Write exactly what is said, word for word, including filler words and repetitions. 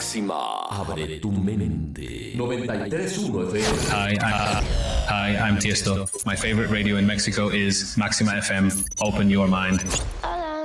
Máxima. Abre tu mente. noventa y tres punto uno F M. Hi, uh, hi, I'm Tiesto. My favorite radio in Mexico is Maxima F M. Open your mind.